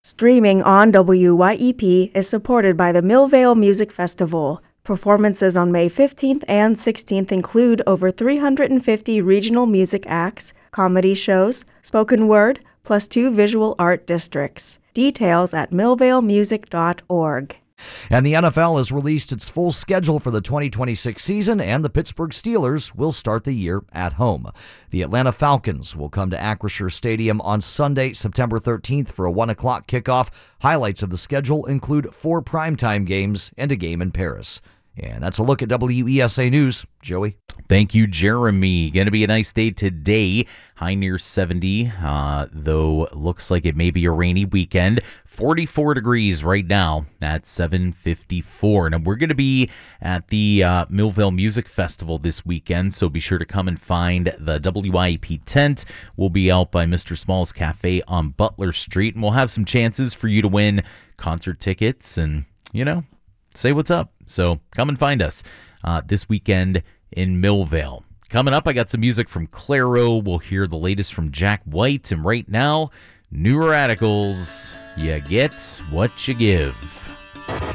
Streaming on WYEP is supported by the Millvale Music Festival. Performances on May 15th and 16th include over 350 regional music acts, comedy shows, spoken word, plus 2 visual art districts. Details at millvalemusic.org. And the NFL has released its full schedule for the 2026 season, and the Pittsburgh Steelers will start the year at home. The Atlanta Falcons will come to Acrisure Stadium on Sunday, September 13th for a 1 o'clock kickoff. Highlights of the schedule include 4 primetime games and a game in Paris. And that's a look at WESA News. Joey. Thank you, Jeremy. Going to be a nice day today. High near 70, though looks like it may be a rainy weekend. 44 degrees right now at 7:54. And we're going to be at the Millvale Music Festival this weekend, so be sure to come and find the WIEP tent. We'll be out by Mr. Small's Cafe on Butler Street, and we'll have some chances for you to win concert tickets and, say what's up. So come and find us this weekend in Millvale. Coming up, I got some music from Clairo. We'll hear the latest from Jack White. And right now, New Radicals. You get what you give.